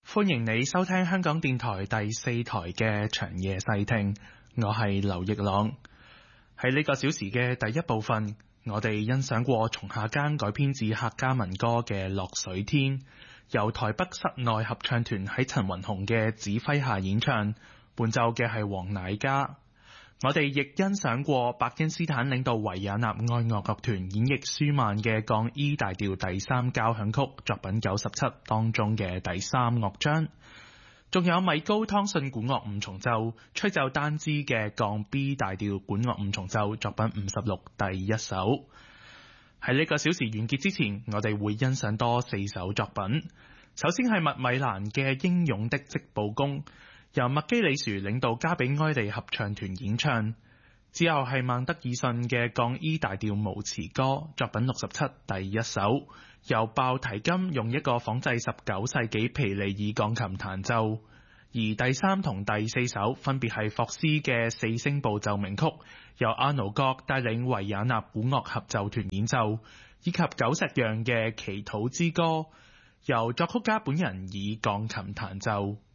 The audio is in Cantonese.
歡迎你收聽香港電台第4台嘅長夜細聽，我係劉奕朗。喺呢個小時嘅第一部分，我哋欣賞過松下耕改編自客家民歌嘅《落水天》，由台北室內合唱團喺陳雲雄嘅指揮下演唱，伴奏嘅係黃乃嘉。我哋亦欣賞過巴基斯坦領導維也納愛樂樂團演繹舒曼嘅降 E 大調第3交響曲作品97當中嘅第3樂章，仲有米高湯遜管樂五重奏吹奏單支嘅降 B 大調管樂五重奏作品56第1首。喺呢個小時完結之前，我哋會欣賞多4首作品。首先係麥米蘭嘅《英勇的織布工》，由麥基里殊領導加比埃利合唱團演唱。之後係孟德爾遜嘅降 E 大調無詞歌作品67第1首，由鮑提金用一個仿製19世紀皮利爾鋼琴彈奏。而第3同第4首分別係霍斯嘅4聲部奏鳴曲，由阿奴國帶領維也納古樂合奏團演奏，以及久石讓嘅祈禱之歌，由作曲家本人以鋼琴彈奏。